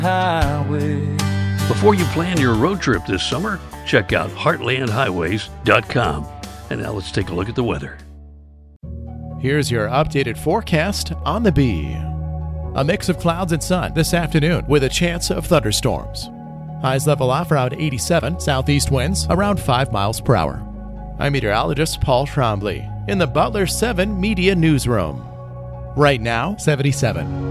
highway. Before you plan your road trip this summer, check out heartlandhighways.com. And now let's take a look at the weather. Here's your updated forecast on the Bee. A mix of clouds and sun this afternoon with a chance of thunderstorms. Highs level off around 87, southeast winds around 5 miles per hour. I'm meteorologist Paul Trombley in the Butler 7 Media Newsroom. Right now, 77.